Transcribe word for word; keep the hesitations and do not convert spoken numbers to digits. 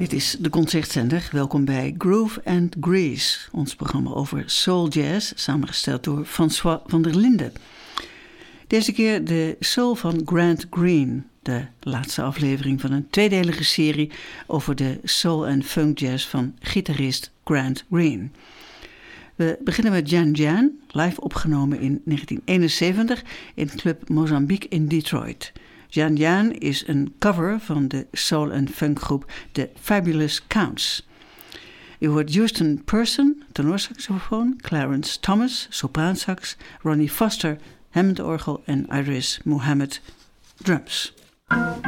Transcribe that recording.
Dit is de Concertzender. Welkom bij Groove and Grease, ons programma over soul jazz, samengesteld door François van der Linden. Deze keer de soul van Grant Green, de laatste aflevering van een tweedelige serie over de soul en funk jazz van gitarist Grant Green. We beginnen met Jan Jan, live opgenomen in negentien eenenzeventig in Club Mozambique in Detroit. Jan Jan is een cover van de soul- en funkgroep The Fabulous Counts. U hoort Houston Person, tenorsaxofoon, Clarence Thomas, sopraansax, Ronnie Foster, Hammondorgel en Iris Muhammad, drums.